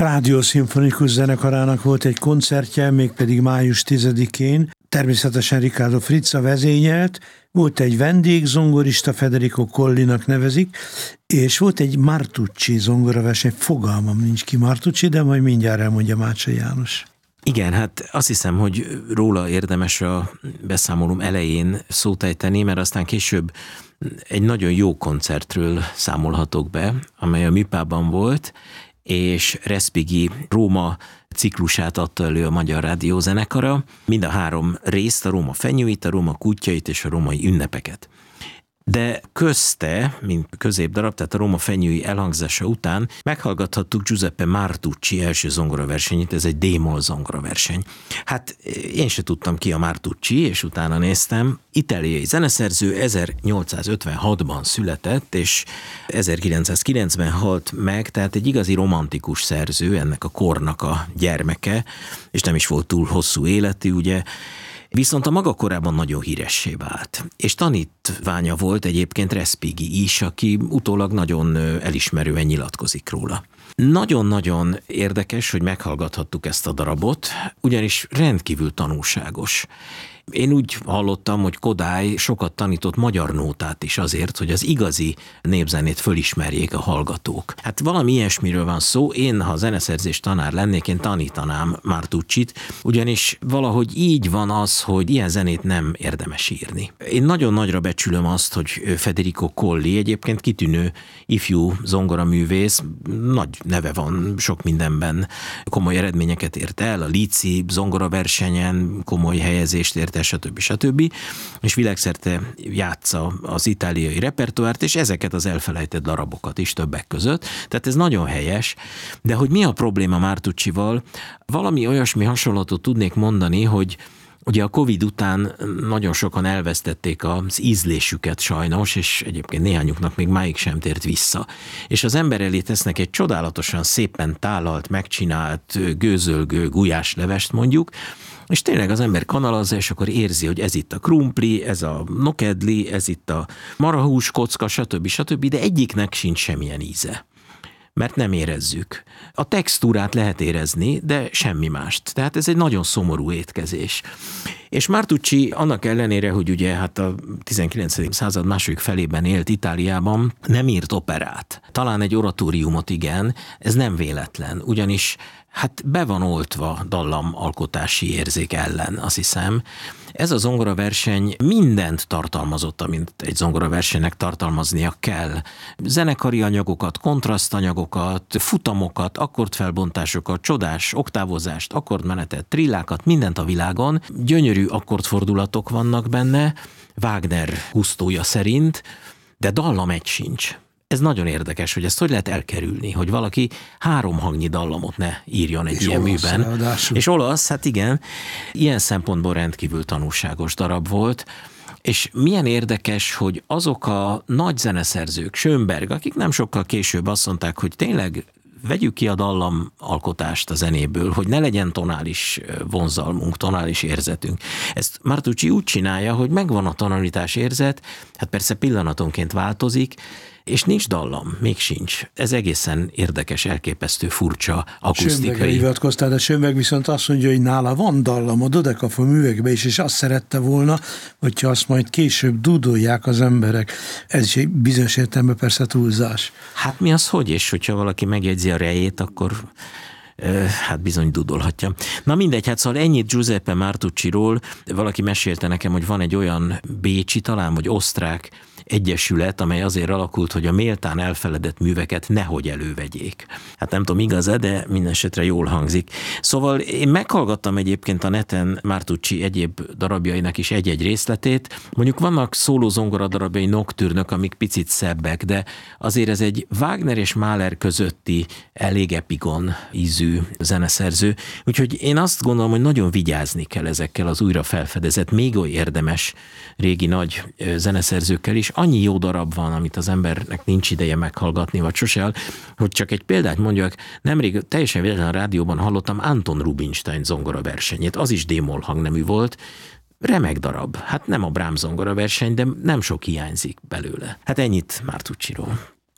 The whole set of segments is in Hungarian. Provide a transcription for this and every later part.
Rádiószimfonikus Zenekarának volt egy koncertje, mégpedig május 10-én. Természetesen Riccardo Frizza vezényelt, volt egy vendégzongorista, Federico Collinak nevezik, és volt egy Martucci zongoraverseny, fogalmam nincs ki Martucci, de majd mindjárt elmondja Mácsai János. Igen, hát azt hiszem, hogy róla érdemes a beszámolóm elején szót ejteni, mert aztán később egy nagyon jó koncertről számolhatok be, amely a Műpában volt, és Respighi Róma ciklusát adta elő a Magyar Rádió zenekara, mind a 3 részt, a Róma fenyőit, a Róma kutyait és a római ünnepeket. De közte, mint középdarab, tehát a Róma fenyői elhangzása után meghallgathattuk Giuseppe Martucci első zongoraversenyét, ez egy D-moll zongoraverseny. Hát én se tudtam ki a Martucci, és utána néztem. Itáliai zeneszerző, 1856-ban született, és 1990-ben halt meg, tehát egy igazi romantikus szerző, ennek a kornak a gyermeke, és nem is volt túl hosszú életű, ugye. Viszont a maga korában nagyon híressé vált. És tanítványa volt egyébként Respighi is, aki utólag nagyon elismerően nyilatkozik róla. Nagyon-nagyon érdekes, hogy meghallgathattuk ezt a darabot, ugyanis rendkívül tanulságos. Én úgy hallottam, hogy Kodály sokat tanított magyar nótát is azért, hogy az igazi népzenét fölismerjék a hallgatók. Hát valami ilyesmiről van szó, én, ha zeneszerzés tanár lennék, én tanítanám Martuccit, ugyanis valahogy így van az, hogy ilyen zenét nem érdemes írni. Én nagyon nagyra becsülöm azt, hogy Federico Colli egyébként kitűnő ifjú zongoraművész, nagy neve van sok mindenben, komoly eredményeket ért el, a Líci zongoraversenyen komoly helyezést ért, stb. És világszerte játsza az itáliai repertoárt, és ezeket az elfelejtett darabokat is többek között. Tehát ez nagyon helyes, de hogy mi a probléma Martuccival? Valami olyasmi hasonlatot tudnék mondani, hogy ugye a Covid után nagyon sokan elvesztették az ízlésüket sajnos, és egyébként néhányuknak még máig sem tért vissza. És az ember elé tesznek egy csodálatosan szépen tálalt, megcsinált, gőzölgő gulyáslevest mondjuk, és tényleg az ember kanalazza, és akkor érzi, hogy ez itt a krumpli, ez a nokedli, ez itt a marahús kocka, stb., de egyiknek sincs semmilyen íze. Mert nem érezzük. A textúrát lehet érezni, de semmi mást. Tehát ez egy nagyon szomorú étkezés. És Martucci annak ellenére, hogy ugye hát a 19. század második felében élt Itáliában, nem írt operát. Talán egy oratóriumot igen, ez nem véletlen, ugyanis hát be van oltva dallamalkotási érzék ellen, azt hiszem. Ez a zongoraverseny mindent tartalmazott, amit egy zongoraversenynek tartalmaznia kell. Zenekari anyagokat, kontrasztanyagokat, futamokat, akkordfelbontásokat, csodás oktávozást, akkordmenetet, trillákat, mindent a világon. Gyönyörű akkordfordulatok vannak benne, Wagner gusztója szerint, de dallam egy sincs. Ez nagyon érdekes, hogy ezt hogy lehet elkerülni, hogy valaki 3 hangnyi dallamot ne írjon egy ilyen műben. Ráadásul. És olasz, hát igen, ilyen szempontból rendkívül tanulságos darab volt, és milyen érdekes, hogy azok a nagy zeneszerzők, Schönberg, akik nem sokkal később azt mondták, hogy tényleg vegyük ki a dallamalkotást a zenéből, hogy ne legyen tonális vonzalmunk, tonális érzetünk. Ezt Martucci úgy csinálja, hogy megvan a tonalitás érzet, hát persze pillanatonként változik, és nincs dallam, még sincs. Ez egészen érdekes, elképesztő, furcsa, akusztikai. Schönbergre hivatkoztál, de Schönberg viszont azt mondja, hogy nála van dallam a Dodekafa művekben is, és azt szerette volna, hogyha azt majd később dúdolják az emberek. Ez is egy bizonyos értelemben persze túlzás. Hát mi az hogy? És hogyha valaki megjegyzi a rejét, akkor hát bizony dudolhatja. Na mindegy, hát szóval ennyit Giuseppe Martucciról. Valaki mesélte nekem, hogy van egy olyan bécsi, talán vagy osztrák egyesület, amely azért alakult, hogy a méltán elfeledett műveket nehogy elővegyék. Hát nem tudom, igaz-e, de minden esetre jól hangzik. Szóval én meghallgattam egyébként a neten Martucci egyéb darabjainak is egy-egy részletét. Mondjuk vannak szólózongora darabjai, noktürnök, amik picit szebbek, de azért ez egy Wagner és Mahler közötti elég epigon ízű zeneszerző. Úgyhogy én azt gondolom, hogy nagyon vigyázni kell ezekkel az újra felfedezett, még oly érdemes régi nagy zeneszerzőkkel is. Annyi jó darab van, amit az embernek nincs ideje meghallgatni, vagy sose, hogy csak egy példát mondjak, nemrég teljesen véletlenül a rádióban hallottam Anton Rubinstein zongora versenyét, az is D-moll hangnemű volt, remek darab. Hát nem a Brahms zongora verseny, de nem sok hiányzik belőle. Hát ennyit Martucciról.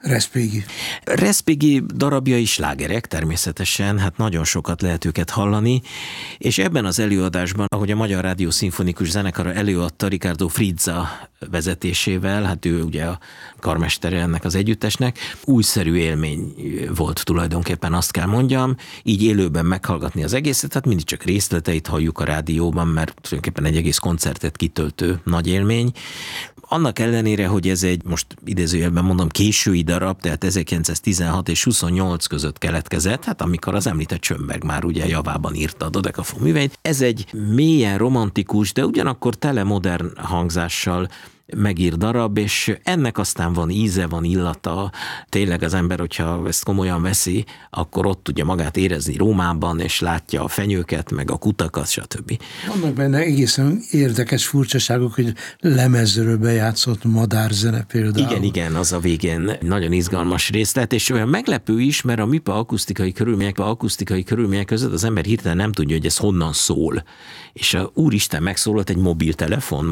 Respighi darabjai slágerek természetesen, hát nagyon sokat lehet őket hallani, és ebben az előadásban, ahogy a Magyar Rádió Szimfonikus Zenekara előadta Riccardo Frizza vezetésével, hát ő ugye a karmestere ennek az együttesnek, újszerű élmény volt tulajdonképpen, azt kell mondjam, így élőben meghallgatni az egészet, hát mindig csak részleteit halljuk a rádióban, mert tulajdonképpen egy egész koncertet kitöltő nagy élmény. Annak ellenére, hogy ez egy, most idézőjelben mondom, késői darab, tehát 1916 és 28 között keletkezett, hát amikor az említett Schönberg már ugye javában írta a Dodekafon műveit. Ez egy mélyen romantikus, de ugyanakkor tele modern hangzással megír darab, és ennek aztán van íze, van illata. Tényleg az ember, hogyha ezt komolyan veszi, akkor ott tudja magát érezni Rómában, és látja a fenyőket, meg a kutakat, stb. Vannak benne egészen érdekes furcsaságok, hogy lemezről bejátszott madárzene például. Igen, az a végén nagyon izgalmas részlet, és olyan meglepő is, mert a MIPA akusztikai körülmények között az ember hirtelen nem tudja, hogy ez honnan szól. És a úristen megszólalt egy mobiltelefon,